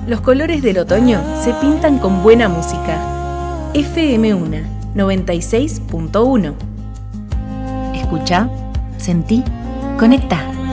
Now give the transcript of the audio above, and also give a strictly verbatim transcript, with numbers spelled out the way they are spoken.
Los colores del otoño se pintan con buena música. F M uno, noventa y seis punto uno. Escucha, sentí, conecta.